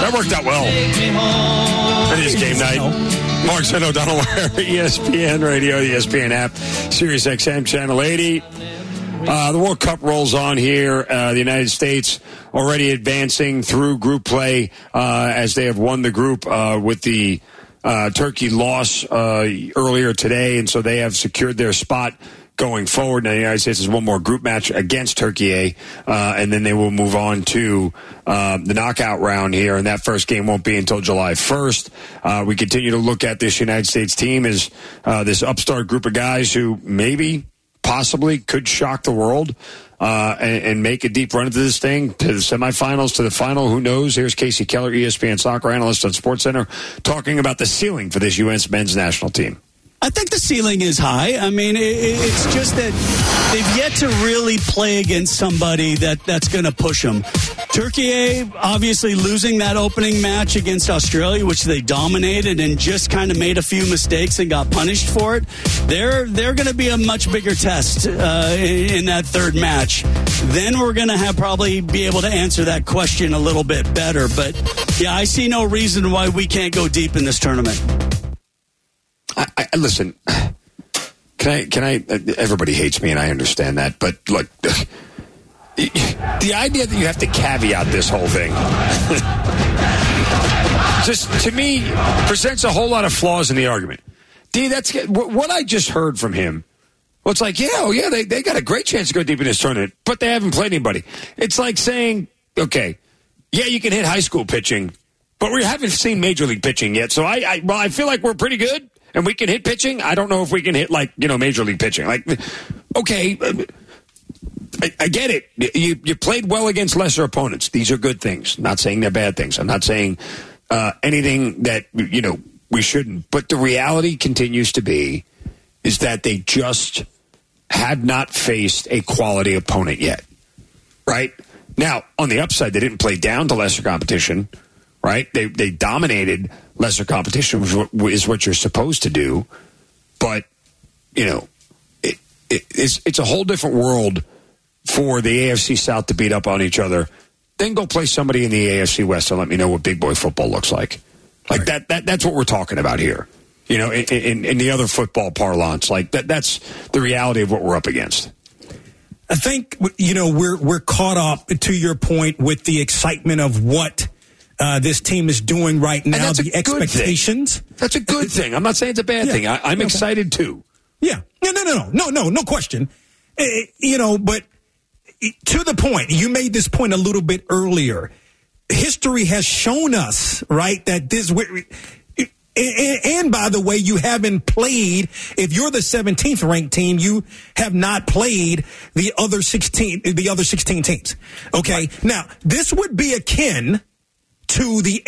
That worked out well. It is game night. Mark St. O'Donnell, ESPN Radio, the ESPN app, Sirius XM, Channel 80. The World Cup rolls on here. The United States already advancing through group play as they have won the group with the Turkey loss earlier today, and so they have secured their spot going forward. Now, the United States has one more group match against Turkey, and then they will move on to the knockout round here, and that first game won't be until July 1st. We continue to look at this United States team as this upstart group of guys who maybe, possibly could shock the world and make a deep run into this thing, to the semifinals, to the final. Who knows? Here's Casey Keller, ESPN soccer analyst on SportsCenter, talking about the ceiling for this U.S. men's national team. I think the ceiling is high. I mean, it's just that they've yet to really play against somebody that's going to push them. Turkey, obviously losing that opening match against Australia, which they dominated and just kind of made a few mistakes and got punished for it. They're going to be a much bigger test in that third match. Then we're going to probably be able to answer that question a little bit better. But, yeah, I see no reason why we can't go deep in this tournament. I listen, can I, everybody hates me and I understand that, but look, the idea that you have to caveat this whole thing just, to me, presents a whole lot of flaws in the argument. D, that's what I just heard from him. Well, it's like, they got a great chance to go deep in this tournament, but they haven't played anybody. It's like saying, okay, yeah, you can hit high school pitching, but we haven't seen major league pitching yet, so I feel like we're pretty good. And we can hit pitching. I don't know if we can hit, major league pitching. Okay, I get it. You played well against lesser opponents. These are good things. Not saying they're bad things. I'm not saying anything that, we shouldn't. But the reality continues to be is that they just have not faced a quality opponent yet. Right? Now, on the upside, they didn't play down to lesser competition. Right? They dominated lesser competition, which is what you're supposed to do. But, it's a whole different world for the AFC South to beat up on each other. Then go play somebody in the AFC West and let me know what big boy football looks like. Like right. That's what we're talking about here. In the other football parlance, that's the reality of what we're up against. I think, we're caught up, to your point, with the excitement of what this team is doing right now, the expectations. That's a good thing. I'm not saying it's a bad thing. I'm excited too. Yeah. No question. But to the point, you made this point a little bit earlier. History has shown us, right, that this. And by the way, you haven't played. If you're the 17th ranked team, you have not played the other 16 teams. Okay. Right. Now, this would be akin to the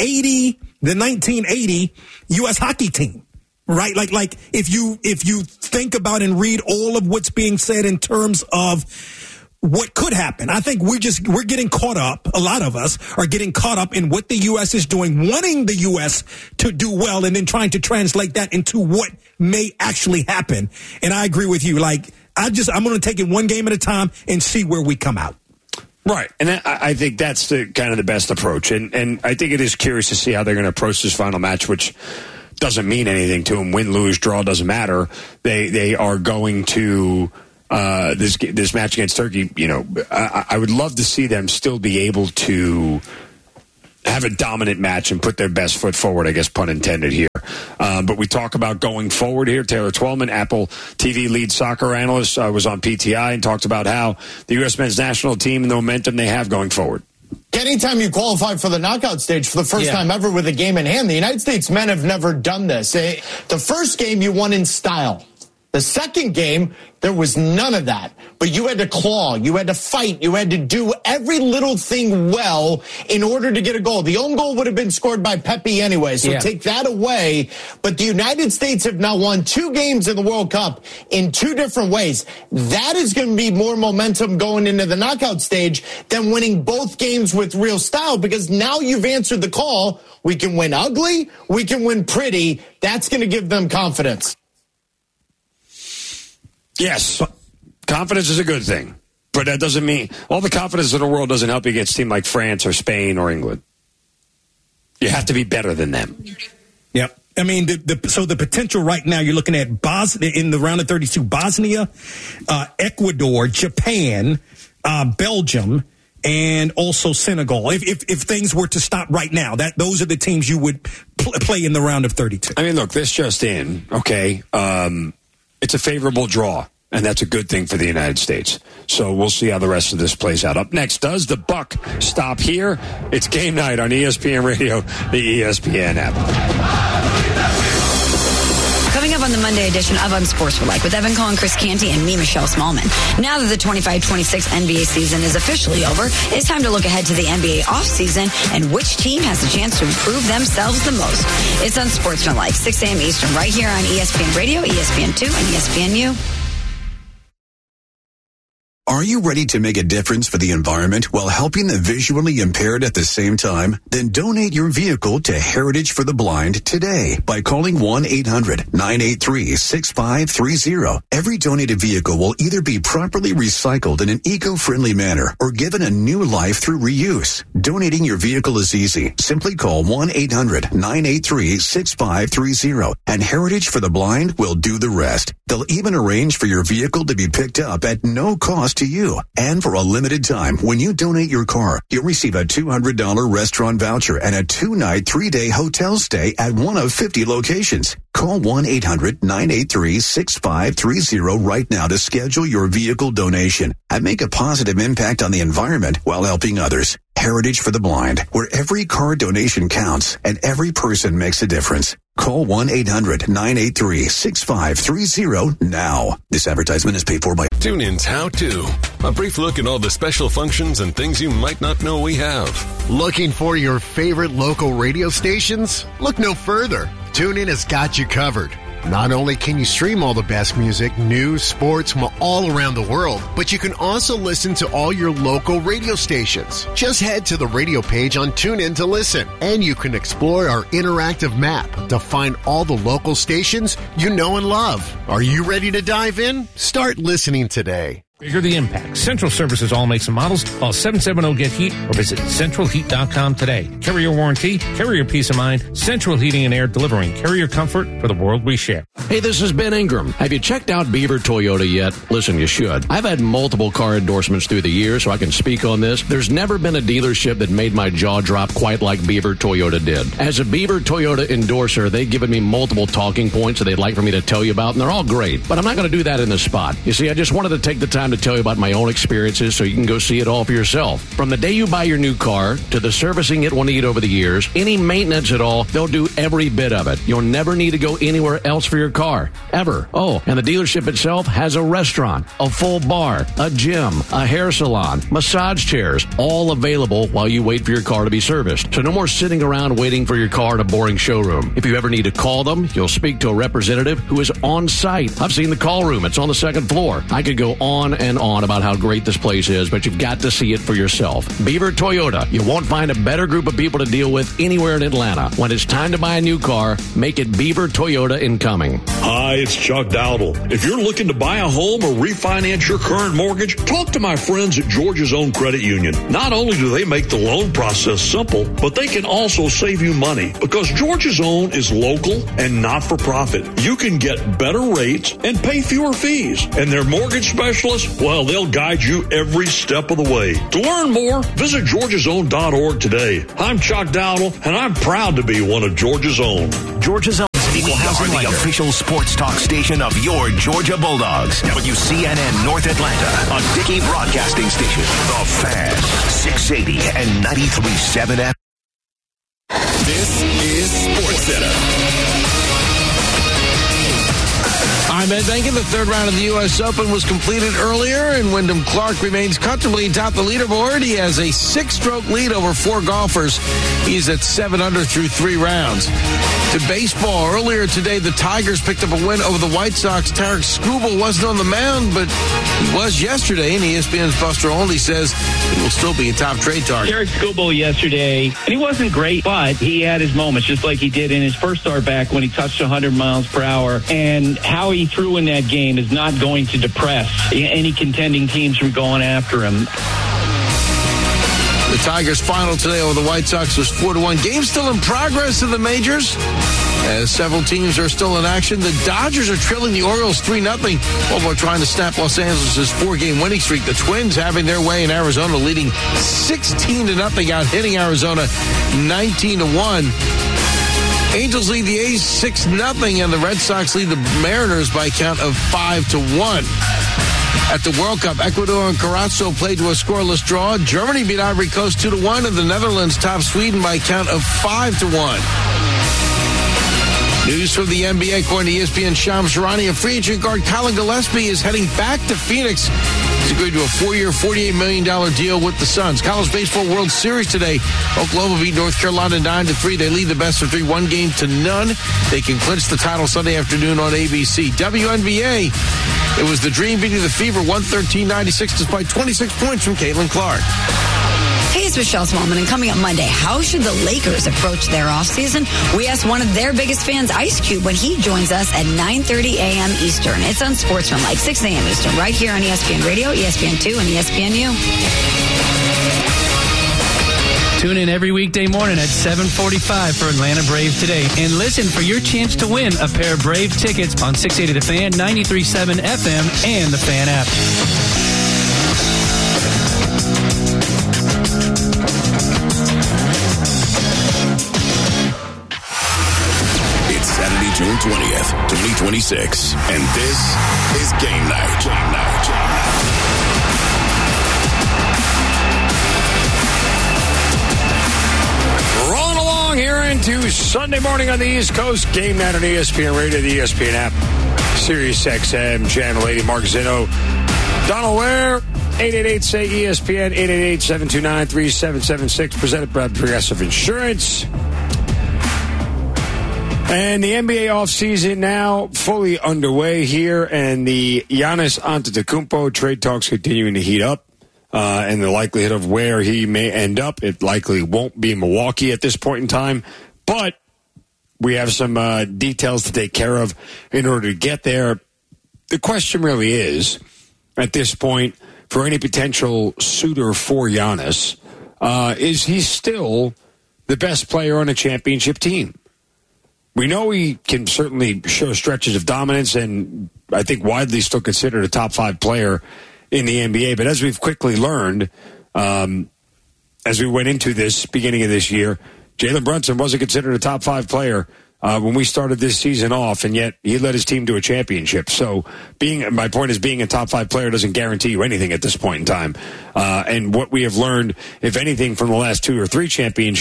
1980 U.S. hockey team, right? Like if you think about and read all of what's being said in terms of what could happen, I think we're getting caught up. A lot of us are getting caught up in what the U.S. is doing, wanting the U.S. to do well, and then trying to translate that into what may actually happen. And I agree with you. I'm going to take it one game at a time and see where we come out. Right, and I think that's the kind of the best approach, and I think it is curious to see how they're going to approach this final match, which doesn't mean anything to them. Win, lose, draw, doesn't matter. They are going to this match against Turkey. I would love to see them still be able to have a dominant match and put their best foot forward, I guess, pun intended here. But we talk about going forward here. Taylor Twellman, Apple TV lead soccer analyst, was on PTI and talked about how the U.S. men's national team and the momentum they have going forward. Anytime you qualify for the knockout stage for the first time ever with a game in hand, the United States men have never done this. The first game you won in style. The second game, there was none of that. But you had to claw, you had to fight, you had to do every little thing well in order to get a goal. The own goal would have been scored by Pepe anyway, so take that away. But the United States have now won 2 games in the World Cup in 2 different ways. That is going to be more momentum going into the knockout stage than winning both games with real style, because now you've answered the call. We can win ugly, we can win pretty. That's going to give them confidence. Yes, confidence is a good thing, but that doesn't mean all the confidence in the world doesn't help you against a team like France or Spain or England. You have to be better than them. Yep. I mean, so the potential right now, you're looking at Bosnia in the round of 32, Bosnia, Ecuador, Japan, Belgium, and also Senegal. If things were to stop right now, those are the teams you would play in the round of 32. I mean, look, this just in, okay? It's a favorable draw, and that's a good thing for the United States. So we'll see how the rest of this plays out. Up next, does the buck stop here? It's game night on ESPN Radio, the ESPN app. Coming up on the Monday edition of Unsportsmanlike with Evan Collin, Chris Canty, and me, Michelle Smallman. Now that the 25-26 NBA season is officially over, it's time to look ahead to the NBA offseason and which team has a chance to improve themselves the most. It's Unsportsmanlike, 6 a.m. Eastern, right here on ESPN Radio, ESPN2, and ESPNU. Are you ready to make a difference for the environment while helping the visually impaired at the same time? Then donate your vehicle to Heritage for the Blind today by calling 1-800-983-6530. Every donated vehicle will either be properly recycled in an eco-friendly manner or given a new life through reuse. Donating your vehicle is easy. Simply call 1-800-983-6530 and Heritage for the Blind will do the rest. They'll even arrange for your vehicle to be picked up at no cost to you. And for a limited time, when you donate your car, you'll receive a $200 restaurant voucher and a 2-night, 3-day hotel stay at one of 50 locations. Call 1-800-983-6530 right now to schedule your vehicle donation and make a positive impact on the environment while helping others. Heritage for the Blind, where every car donation counts and every person makes a difference. Call 1-800-983-6530 now. This advertisement is paid for by TuneIn's How To. A brief look at all the special functions and things you might not know we have. Looking for your favorite local radio stations? Look no further. TuneIn has got you covered. Not only can you stream all the best music, news, sports from all around the world, but you can also listen to all your local radio stations. Just head to the radio page on TuneIn to listen, and you can explore our interactive map to find all the local stations you know and love. Are you ready to dive in? Start listening today. Bigger the impact. Central Services all makes and models. Call 770-GET-HEAT or visit centralheat.com today. Carrier warranty, carrier peace of mind, Central Heating and Air, delivering carrier comfort for the world we share. Hey, this is Ben Ingram. Have you checked out Beaver Toyota yet? Listen, you should. I've had multiple car endorsements through the years, so I can speak on this. There's never been a dealership that made my jaw drop quite like Beaver Toyota did. As a Beaver Toyota endorser, they've given me multiple talking points that they'd like for me to tell you about, and they're all great. But I'm not going to do that in this spot. You see, I just wanted to take the time to tell you about my own experiences so you can go see it all for yourself. From the day you buy your new car to the servicing it will need over the years, any maintenance at all, they'll do every bit of it. You'll never need to go anywhere else for your car, ever. Oh, and the dealership itself has a restaurant, a full bar, a gym, a hair salon, massage chairs, all available while you wait for your car to be serviced. So no more sitting around waiting for your car in a boring showroom. If you ever need to call them, you'll speak to a representative who is on site. I've seen the call room. It's on the second floor. I could go on and on about how great this place is, but you've got to see it for yourself. Beaver Toyota. You won't find a better group of people to deal with anywhere in Atlanta. When it's time to buy a new car, make it Beaver Toyota incoming. Hi, it's Chuck Dowdle. If you're looking to buy a home or refinance your current mortgage, talk to my friends at Georgia's Own Credit Union. Not only do they make the loan process simple, but they can also save you money because Georgia's Own is local and not for profit. You can get better rates and pay fewer fees. And their mortgage specialists, well, they'll guide you every step of the way. To learn more, visit georgiasown.org today. I'm Chuck Dowdle, and I'm proud to be one of Georgia's Own. Georgia's Own. We are the official sports talk station of your Georgia Bulldogs. WCNN North Atlanta, a Dickey Broadcasting Station. The Fan, 680 and 93.7 FM. This is SportsCenter. I'm Ed Benkin. The third round of the U.S. Open was completed earlier, and Wyndham Clark remains comfortably atop the leaderboard. He has a 6-stroke lead over 4 golfers. He's at 7 under through 3 rounds. To baseball, earlier today, the Tigers picked up a win over the White Sox. Tarek Skubal wasn't on the mound, but he was yesterday, and ESPN's Buster Olney says he will still be a top trade target. Tarek Skubal yesterday, and he wasn't great, but he had his moments, just like he did in his first start back when he touched 100 miles per hour. And how he threw in that game is not going to depress any contending teams from going after him. The Tigers' final today over the White Sox was 4-1. Game still in progress in the majors, as several teams are still in action. The Dodgers are trailing the Orioles 3-0 while we're trying to snap Los Angeles' 4-game winning streak. The Twins having their way in Arizona, leading 16-0, out hitting Arizona 19-1. Angels lead the A's 6-0, and the Red Sox lead the Mariners by a count of 5-1. At the World Cup, Ecuador and Carrasco played to a scoreless draw. Germany beat Ivory Coast 2-1, and the Netherlands topped Sweden by a count of 5-1. News from the NBA, according to ESPN, Shams Charania, a free agent guard Colin Gillespie is heading back to Phoenix. He's agreed to a 4-year, $48 million deal with the Suns. College Baseball World Series today. Oklahoma beat North Carolina 9-3. They lead the best of 3, 1-0. They can clinch the title Sunday afternoon on ABC. WNBA, it was the Dream beating the Fever 113-96 despite 26 points from Caitlin Clark. Hey, it's Michelle Smallman, and coming up Monday, how should the Lakers approach their offseason? We asked one of their biggest fans, Ice Cube, when he joins us at 9:30 a.m. Eastern. It's on Sportsmanlike, 6 a.m. Eastern, right here on ESPN Radio, ESPN2, and ESPNU. Tune in every weekday morning at 7:45 for Atlanta Braves Today. And listen for your chance to win a pair of Brave tickets on 680 The Fan, 93.7 FM, and the Fan app. It's Saturday, June 20th, 2026, and this is Game Night. Rolling along here into Sunday morning on the East Coast. Game Night on ESPN Radio, the ESPN app, Sirius XM, Channel 80, Mark Zinno, Donald Ware, 888-SAY-ESPN, 888-729-3776, presented by Progressive Insurance. And the NBA offseason now fully underway here, and the Giannis Antetokounmpo trade talks continuing to heat up, and the likelihood of where he may end up, it likely won't be Milwaukee at this point in time, but we have some details to take care of in order to get there. The question really is, at this point, for any potential suitor for Giannis, is he still the best player on a championship team? We know he can certainly show stretches of dominance, and I think widely still considered a top 5 player in the NBA. But as we've quickly learned, as we went into this beginning of this year, Jalen Brunson wasn't considered a top 5 player when we started this season off, and yet he led his team to a championship. So my point is, being a top 5 player doesn't guarantee you anything at this point in time. And what we have learned, if anything, from the last 2 or 3 champion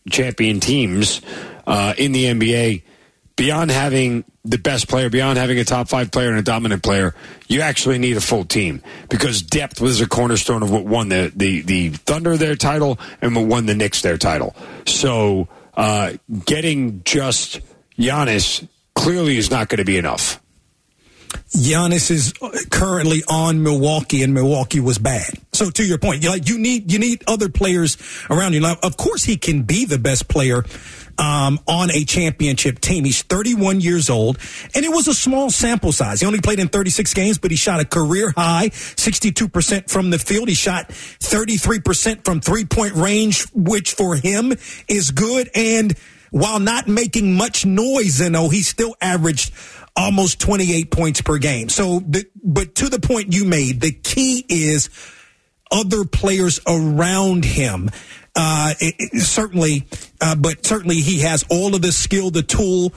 teams in the NBA, beyond having the best player, beyond having a top 5 player and a dominant player, you actually need a full team, because depth was a cornerstone of what won the Thunder their title and what won the Knicks their title. So getting just Giannis clearly is not going to be enough. Giannis is currently on Milwaukee, and Milwaukee was bad. So to your point, you need other players around you. Now, of course, he can be the best player on a championship team. He's 31 years old, and it was a small sample size. He only played in 36 games, but he shot a career high 62% from the field. He shot 33% from three-point range, which for him is good. And while not making much noise, he still averaged almost 28 points per game. So, but to the point you made, the key is other players around him. Certainly he has all of the skill, the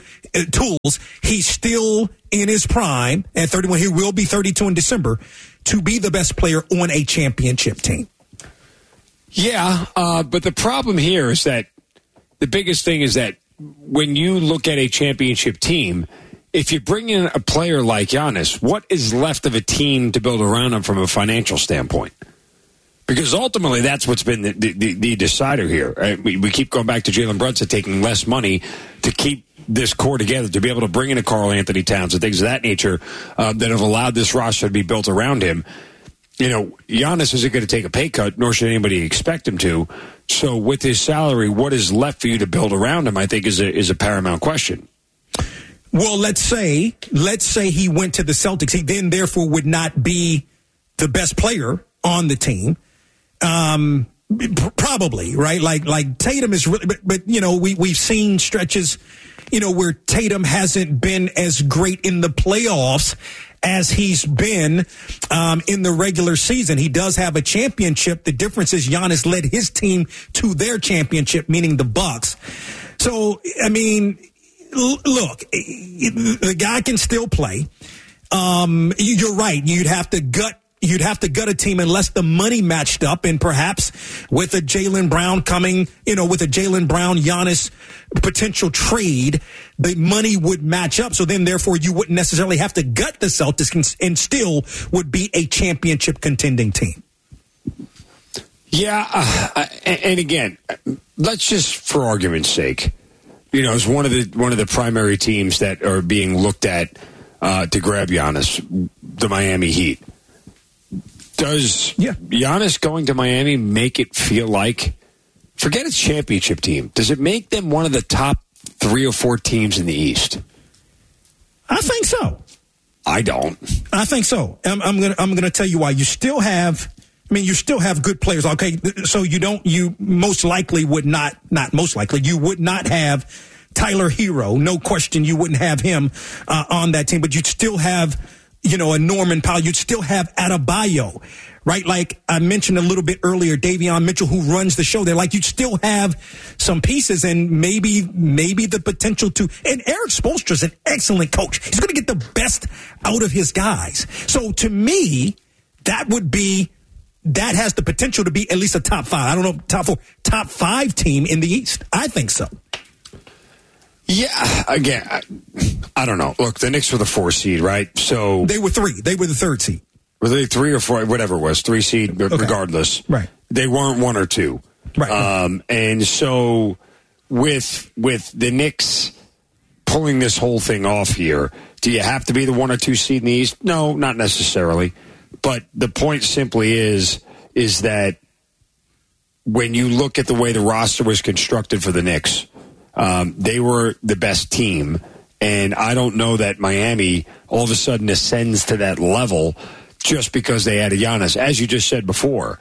tools. He's still in his prime at 31. He will be 32 in December to be the best player on a championship team. Yeah, but the problem here is that the biggest thing is that when you look at a championship team, if you bring in a player like Giannis, what is left of a team to build around him from a financial standpoint? Because ultimately, that's what's been the decider here. Right? We keep going back to Jalen Brunson taking less money to keep this core together, to be able to bring in a Karl Anthony Towns and things of that nature that have allowed this roster to be built around him. Giannis isn't going to take a pay cut, nor should anybody expect him to. So with his salary, what is left for you to build around him, I think, is a paramount question. Well, let's say he went to the Celtics. He then, therefore, would not be the best player on the team. Probably, right? Like Tatum is really, but we've seen stretches, where Tatum hasn't been as great in the playoffs as he's been in the regular season. He does have a championship. The difference is Giannis led his team to their championship, meaning the Bucks. So, I mean, look, the guy can still play. You're right. You'd have to gut a team unless the money matched up, and perhaps with a Jaylen Brown coming, with a Jaylen Brown Giannis potential trade, the money would match up. So then, therefore, you wouldn't necessarily have to gut the Celtics and still would be a championship contending team. Yeah, and again, let's just, for argument's sake, as one of the primary teams that are being looked at to grab Giannis, the Miami Heat. Does Giannis going to Miami make it feel like, forget its championship team, does it make them one of the top 3 or 4 teams in the East? I think so. I don't. I think so. I'm gonna tell you why. You still have good players. Okay, so you most likely would not you would not have Tyler Hero. No question, you wouldn't have him on that team, but you'd still have, a Norman Powell. You'd still have Adebayo, right? Like I mentioned a little bit earlier, Davion Mitchell, who runs the show there. Like you'd still have some pieces, and maybe the potential to. And Eric Spoelstra's an excellent coach. He's going to get the best out of his guys. So to me, that has the potential to be at least a top 5. I don't know, top 4, top 5 team in the East. I think so. Yeah, again, I don't know. Look, the Knicks were the 4 seed, right? So they were 3. They were the 3rd seed. Were they 3 or 4? Whatever it was, 3 seed, regardless. Right. They weren't 1 or 2. Right. And so with the Knicks pulling this whole thing off here, do you have to be the 1 or 2 seed in the East? No, not necessarily. But the point simply is that when you look at the way the roster was constructed for the Knicks, they were the best team, and I don't know that Miami all of a sudden ascends to that level just because they added Giannis. As you just said before,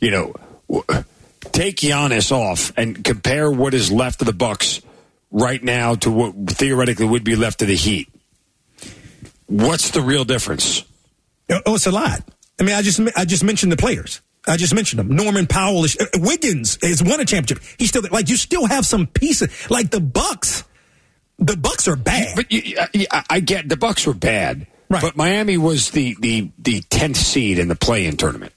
take Giannis off and compare what is left of the Bucks right now to what theoretically would be left of the Heat. What's the real difference? Oh, it's a lot. I mean, I just mentioned the players. I just mentioned them. Norman Powell, Wiggins has won a championship. He's still like, you still have some pieces. Like the Bucks are bad. But I get the Bucks were bad. Right. But Miami was the 10th seed in the play-in tournament.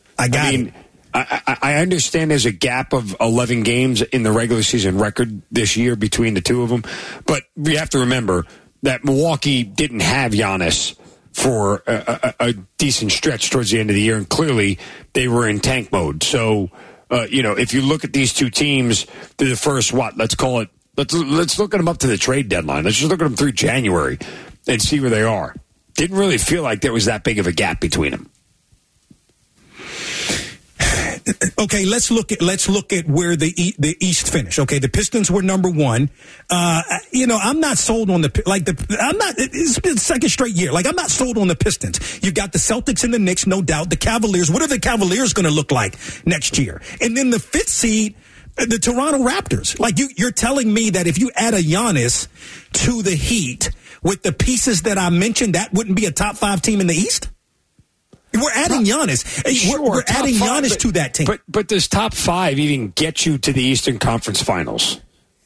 I understand there's a gap of 11 games in the regular season record this year between the two of them. But we have to remember that Milwaukee didn't have Giannis for a decent stretch towards the end of the year, and clearly they were in tank mode. So, if you look at these two teams, they're the first, let's call it, let's look at them up to the trade deadline. Let's just look at them through January and see where they are. Didn't really feel like there was that big of a gap between them. Okay, let's look at where the East finished. Okay, the Pistons were number 1. I'm not sold on it's been the second straight year. Like, I'm not sold on the Pistons. You got the Celtics and the Knicks, no doubt. The Cavaliers. What are the Cavaliers going to look like next year? And then the 5th seed, the Toronto Raptors. Like, you're telling me that if you add a Giannis to the Heat with the pieces that I mentioned, that wouldn't be a top 5 team in the East? We're adding Giannis. We're adding Giannis to that team. But does top 5 even get you to the Eastern Conference Finals?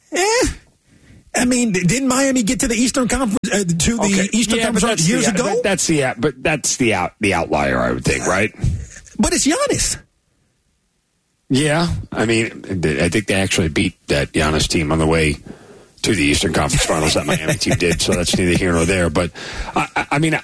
I mean, didn't Miami get to the Eastern Conference Eastern Conference years ago? That's the outlier, I would think, right? But it's Giannis. Yeah, I mean, I think they actually beat that Giannis team on the way to the Eastern Conference Finals. That Miami team did, so that's neither here nor there. But I mean.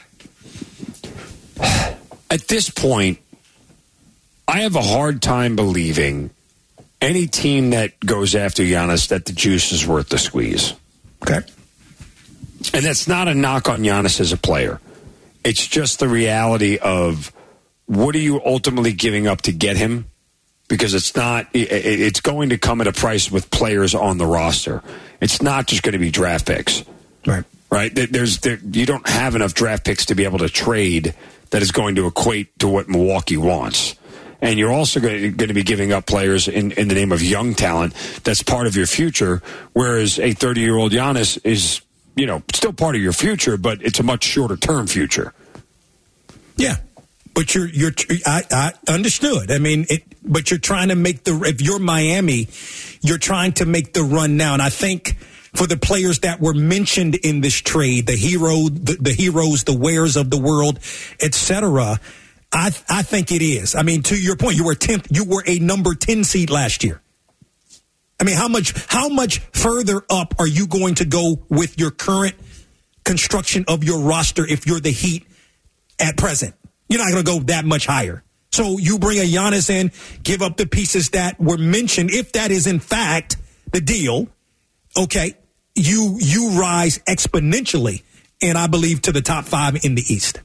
At this point, I have a hard time believing any team that goes after Giannis that the juice is worth the squeeze. Okay. And that's not a knock on Giannis as a player. It's just the reality of what are you ultimately giving up to get him? Because it's going to come at a price with players on the roster. It's not just going to be draft picks. Right. You don't have enough draft picks to be able to trade that is going to equate to what Milwaukee wants. and you're also going to be giving up players in the name of young talent that's part of your future, whereas a 30-year-old Giannis is, still part of your future, but it's a much shorter-term future. Yeah. But I understood. I mean, but you're trying to make if you're Miami, you're trying to make the run now. And I think for the players that were mentioned in this trade, the heroes, the wares of the world, etc., I think it is. I mean, to your point, you were a number 10 seed last year. I mean, how much further up are you going to go with your current construction of your roster if you're the Heat at present? You're not going to go that much higher. So you bring a Giannis in, give up the pieces that were mentioned. If that is in fact the deal, okay, you rise exponentially, and I believe to the top 5 in the East.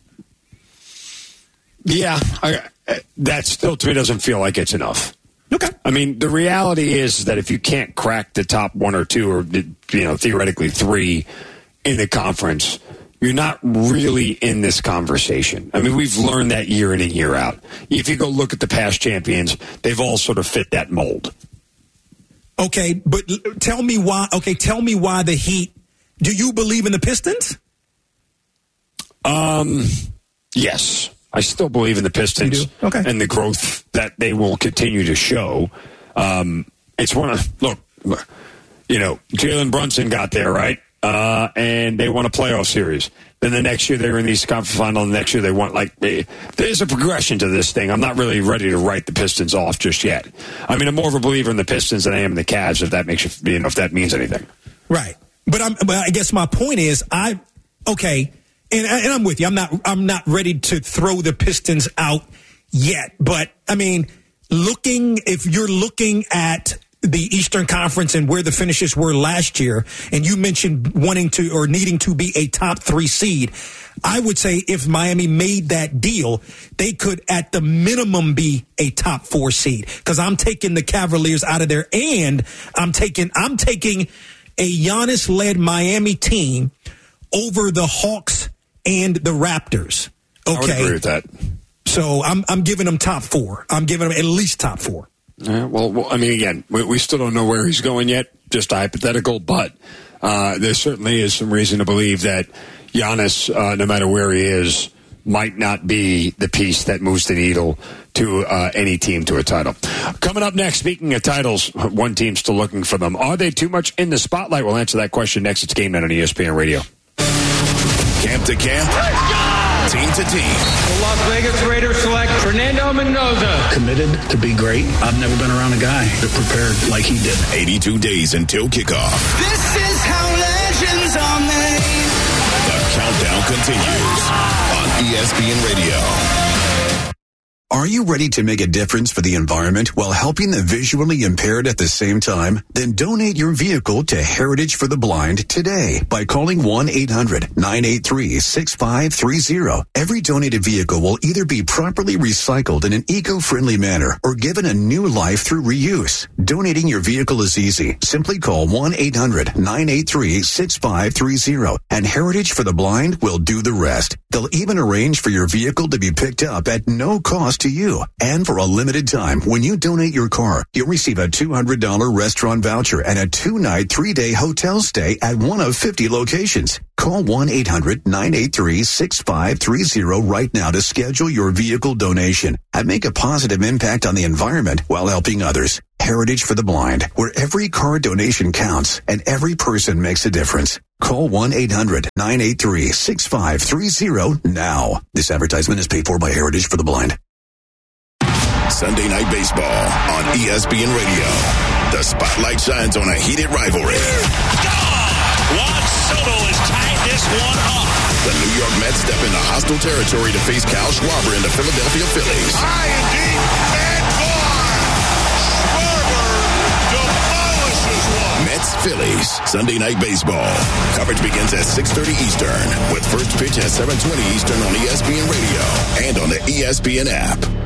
Yeah, that still to me doesn't feel like it's enough. Okay. I mean, the reality is that if you can't crack the top 1 or 2 or theoretically 3 in the conference, you're not really in this conversation. I mean, we've learned that year in and year out. If you go look at the past champions, they've all sort of fit that mold. Okay, but tell me why. Okay, tell me why the Heat. Do you believe in the Pistons? Yes, I still believe in the Pistons. Okay. And the growth that they will continue to show. It's one of look. Jalen Brunson got there, right? And they won a playoff series. Then the next year they were in the East Conference Final. The next year they won. There's a progression to this thing. I'm not really ready to write the Pistons off just yet. I mean, I'm more of a believer in the Pistons than I am in the Cavs. If that makes you, if that means anything. Right. But I guess my point is, and I'm with you. I'm not ready to throw the Pistons out yet. But I mean, if you're looking at the Eastern Conference and where the finishes were last year, and you mentioned wanting to or needing to be a top 3 seed, I would say if Miami made that deal, they could at the minimum be a top 4 seed, because I'm taking the Cavaliers out of there, and I'm taking a Giannis-led Miami team over the Hawks and the Raptors. Okay, I would agree with that. So I'm giving them top 4. I'm giving them at least top 4. Well, I mean, again, we still don't know where he's going yet, just a hypothetical, but there certainly is some reason to believe that Giannis, no matter where he is, might not be the piece that moves the needle to any team to a title. Coming up next, speaking of titles, one team's still looking for them. Are they too much in the spotlight? We'll answer that question next. It's Game Night on ESPN Radio. Camp to camp. Let's go! Team to team. The Las Vegas Raiders select Fernando Mendoza. Committed to be great. I've never been around a guy that prepared like he did. 82 days until kickoff. This is how legends are made. The countdown continues on ESPN Radio. Are you ready to make a difference for the environment while helping the visually impaired at the same time? Then donate your vehicle to Heritage for the Blind today by calling 1-800-983-6530. Every donated vehicle will either be properly recycled in an eco-friendly manner or given a new life through reuse. Donating your vehicle is easy. Simply call 1-800-983-6530 and Heritage for the Blind will do the rest. They'll even arrange for your vehicle to be picked up at no cost to you. And for a limited time, when you donate your car, you'll receive a $200 restaurant voucher and a 2-night, 3-day hotel stay at one of 50 locations. Call 1-800-983-6530 right now to schedule your vehicle donation and make a positive impact on the environment while helping others. Heritage for the Blind, where every car donation counts and every person makes a difference. Call 1-800-983-6530 now. This advertisement is paid for by Heritage for the Blind. Sunday Night Baseball on ESPN Radio. The spotlight shines on a heated rivalry. Juan Soto has tied this one up. The New York Mets step into hostile territory to face Kyle Schwarber and the Philadelphia Phillies. High and deep, and gone. Schwarber demolishes one. Mets-Phillies, Sunday Night Baseball. Coverage begins at 6:30 Eastern, with first pitch at 7:20 Eastern on ESPN Radio and on the ESPN app.